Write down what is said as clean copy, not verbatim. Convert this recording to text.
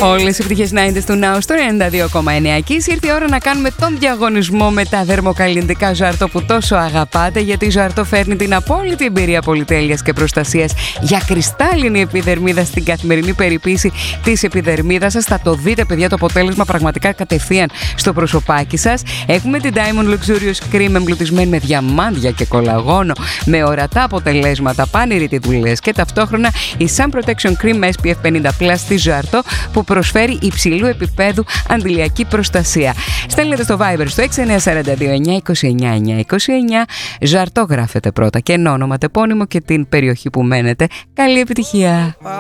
Όλες οι επιτυχίες 90's του Now στο 92,9. Και ήρθε η ώρα να κάνουμε τον διαγωνισμό με τα δερμοκαλλιντικά Ζαρτό που τόσο αγαπάτε, γιατί η Ζαρτό φέρνει την απόλυτη εμπειρία πολυτέλειας και προστασίας για κρυστάλλινη επιδερμίδα στην καθημερινή περιποίηση της επιδερμίδας σας. Θα το δείτε, παιδιά, το αποτέλεσμα πραγματικά κατευθείαν στο προσωπάκι σας. Έχουμε την Diamond Luxurious Cream εμπλουτισμένη με διαμάντια και κολαγόνο, με ορατά αποτελέσματα, πανηρητή δουλειές, και ταυτόχρονα η Sun Protection Cream SPF 50+ στη Ζαρτό που προσφέρει υψηλού επίπεδου αντιλιακή προστασία. Στέλνετε στο Viber στο 6942-929-929. Ζαρτό γράφετε πρώτα και όνομα, τεπώνυμο και την περιοχή που μένετε. Καλή επιτυχία!